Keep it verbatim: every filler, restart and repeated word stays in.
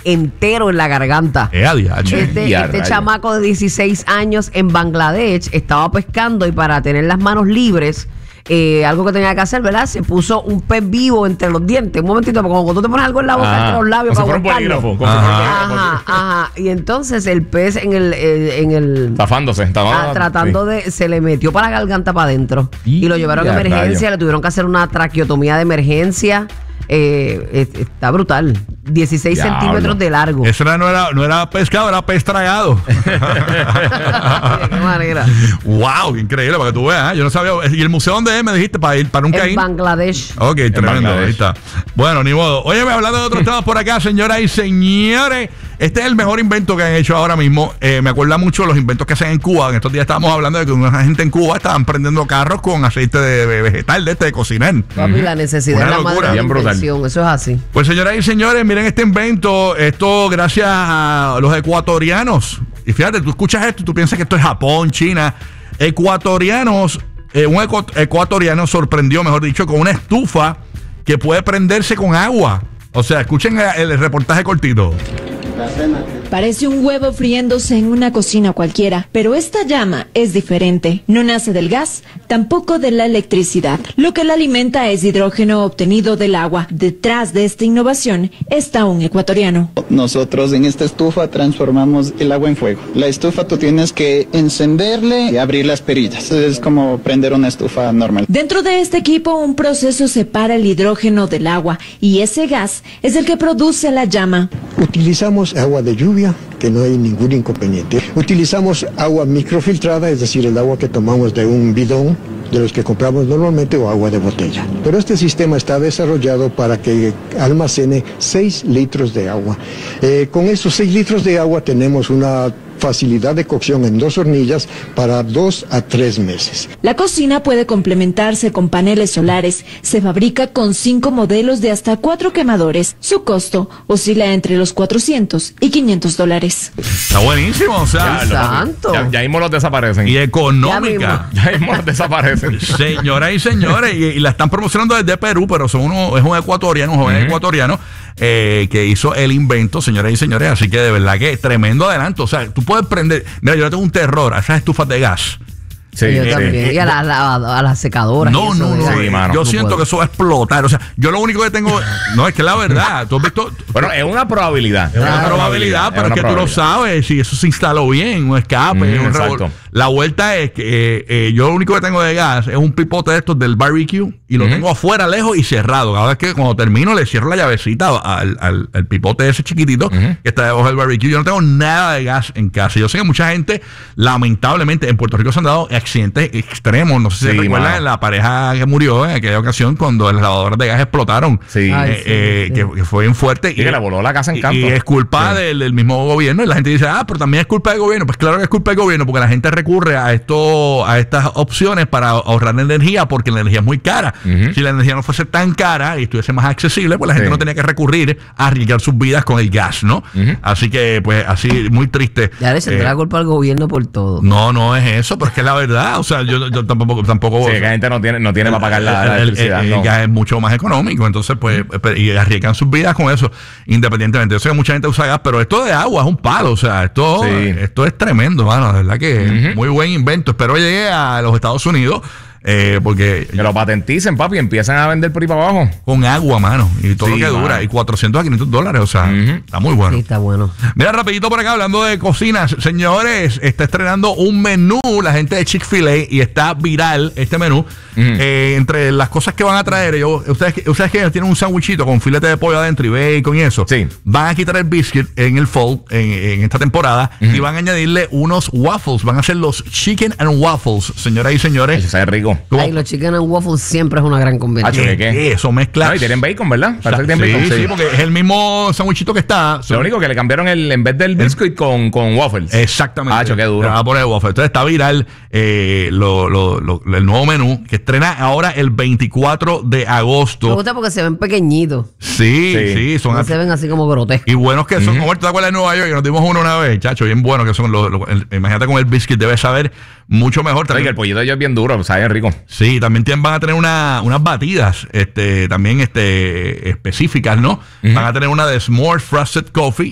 entero en la garganta. Eh, adiache. Este, Ya, este rayos. chamaco de dieciséis años en Bangladesh estaba pescando y para tener las manos libres, eh, algo que tenía que hacer, ¿verdad? Se puso un pez vivo entre los dientes. Un momentito, porque como cuando tú te pones algo en la boca, Ajá. entre los labios Como para si fuera un aguantarlo. bolígrafo, como si fuera un bolígrafo. Ajá, ajá. Y entonces el pez en el, eh, en el Zafándose. Estaba, ah, tratando sí. de, se le metió para la garganta para adentro y, y lo llevaron a Ya, emergencia, rayo. le tuvieron que hacer una traqueotomía de emergencia. Eh, es- está brutal. dieciséis Diablo. centímetros de largo. Eso era- no, era, no era pescado, era pez tragado. De qué manera. Wow, increíble, para que tú veas. ¿eh? Yo no sabía. ¿Y el museo dónde es? Me dijiste, para ir, para nunca En ir. Bangladesh. Ok, tremendo, Bangladesh. ahí está. Bueno, ni modo. Oye, hablando de otros temas por acá, señoras y señores, este es el mejor invento que han hecho ahora mismo. Eh, me acuerda mucho de los inventos que hacen en Cuba. En estos días estábamos hablando de que una gente en Cuba estaban prendiendo carros con aceite de vegetal de este de cocinar. Papi, la necesidad Una es la locura, madre de la bien brutal. invención. Eso es así. Pues señoras y señores, miren este invento, esto gracias a los ecuatorianos. Y fíjate, tú escuchas esto y tú piensas que esto es Japón, China. Ecuatorianos, eh, un ecu- ecuatoriano sorprendió, mejor dicho, con una estufa que puede prenderse con agua. O sea, escuchen el, el reportaje cortito. Parece un huevo friéndose en una cocina cualquiera, pero esta llama es diferente. No nace del gas, tampoco de la electricidad. Lo que la alimenta es hidrógeno obtenido del agua. Detrás de esta innovación está un ecuatoriano. Nosotros en esta estufa transformamos el agua en fuego. La estufa tú tienes que encenderle y abrir las perillas. Es como prender una estufa normal. Dentro de este equipo, un proceso separa el hidrógeno del agua y ese gas es el que produce la llama. Utilizamos agua de lluvia, que no hay ningún inconveniente. Utilizamos agua microfiltrada, es decir, el agua que tomamos de un bidón, de los que compramos normalmente, o agua de botella. Pero este sistema está desarrollado para que almacene seis litros de agua. Eh, con esos seis litros de agua tenemos una facilidad de cocción en dos hornillas para dos a tres meses. La cocina puede complementarse con paneles solares. Se fabrica con cinco modelos de hasta cuatro quemadores. Su costo oscila entre los cuatrocientos y quinientos dólares. Está buenísimo, o sea, Ya, lo- Santo. Ya, ya mismo los desaparecen. y Ya económica. Ya mismo los desaparecen. Señoras y señores, y, y la están promocionando desde Perú, pero son uno, es un ecuatoriano, un joven Ujú. ecuatoriano eh, que hizo el invento, señoras y señores. Así que de verdad que tremendo adelanto. O sea, tú puedes prender. Mira, yo le tengo un terror a esas estufas de gas. Sí, Yo sí. también. Y a las la, a las secadoras. y No, eso no, de no. gas. Sí, mano. Yo No siento puedo. que eso va a explotar. O sea, yo lo único que tengo. No, es que la verdad. Tú has visto. Bueno, es una probabilidad. Es una probabilidad, pero es una que tú lo probabilidad. sabes si eso se instaló bien, un escape. Mm, un exacto. revol- La vuelta es que eh, eh, yo lo único que tengo de gas es un pipote de estos del barbecue y lo Ujú. tengo afuera, lejos y cerrado. Cada vez que cuando termino le cierro la llavecita al, al, al pipote ese chiquitito Ujú. que está debajo del barbecue. Yo no tengo nada de gas en casa. Yo sé que mucha gente, lamentablemente, en Puerto Rico se han dado accidentes extremos. No sé si Sí, se recuerdan mano. la pareja que murió en aquella ocasión cuando las lavadoras de gas explotaron. Sí. Ay, Eh, sí, eh, sí. Que, que fue bien fuerte. Y que le voló la casa en canto. Y es culpa Sí. del, del mismo gobierno. Y la gente dice, ah, pero también es culpa del gobierno. Pues claro que es culpa del gobierno, porque la gente recurre a esto, a estas opciones para ahorrar energía, porque la energía es muy cara. Ujú. Si la energía no fuese tan cara y estuviese más accesible, pues la gente Sí. no tenía que recurrir a arriesgar sus vidas con el gas, ¿no? Ujú. Así que, pues, así, muy triste. Ya le echan Eh, la culpa al gobierno por todo. no, no es eso, pero es que es la verdad. O sea, yo, yo tampoco, tampoco. Sí, que la gente no tiene, no tiene para pagar la, la El- el- electricidad. el no. gas es mucho más económico, entonces pues pe- y arriesgan sus vidas con eso, independientemente. Yo sé que mucha gente usa gas, pero esto de agua es un palo, o sea, esto, Sí. esto es tremendo, mano, la verdad que Ujú. es muy buen invento. Espero llegue a los Estados Unidos, eh, porque Que lo patenticen, papi, y empiezan a vender por ahí para abajo. con agua, mano, y todo Sí, lo que dura, mano. y cuatrocientos a quinientos dólares, o sea, Ujú. está muy bueno. Sí, está bueno. Mira, rapidito por acá, hablando de cocinas, señores, está estrenando un menú la gente de Chick-fil-A y está viral este menú. Eh, entre las cosas que van a traer, ellos, ustedes, ustedes que tienen un sándwichito con filete de pollo adentro y bacon y eso, Sí. van a quitar el biscuit en el fall, en, en esta temporada, y van a añadirle unos waffles, van a hacer los chicken and waffles, señoras y señores. Eso sabe rico. ¿Cómo? Ay, los chicken and waffles siempre es una gran Ah, combinación. ¿qué, qué? Eso mezcla. No, y tienen bacon, ¿verdad? O sea, Parece que tienen sí, bacon. sí, porque es el mismo sándwichito que está. Lo único que le cambiaron el, en vez del biscuit con, con waffles. Exactamente. Hacho, qué duro. Le van a poner waffle. Entonces está viral eh, lo, lo, lo- el nuevo menú que estrena ahora el veinticuatro de Me agosto. gusta porque se ven pequeñitos. Sí, sí, Sí. son No así. se ven así como grotescos. Y buenos que son, como ¿te acuerdas de Nueva York? Que nos dimos uno una vez, chacho, bien bueno que son los, los- el- imagínate con el biscuit, debes saber mucho mejor. Oye, que También, el pollito de ellos es bien duro, sabe rico. sí, también tienen, van a tener una, unas batidas, este, también este, específicas, ¿no? Ujú. Van a tener una de S'more Frosted Coffee